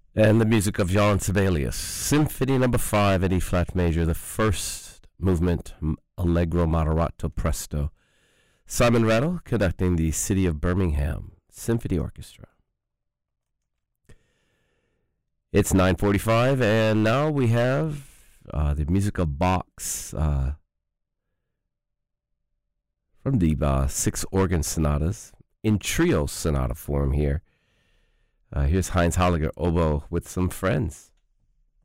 And the music of Johann Sibelius, Symphony Number 5 in E-flat major, the first movement, Allegro moderato presto. Simon Rattle conducting the City of Birmingham Symphony Orchestra. It's 9:45, and now we have the musical box from the 6 organ sonatas in trio sonata form here. Here's Heinz Holliger, oboe with some friends.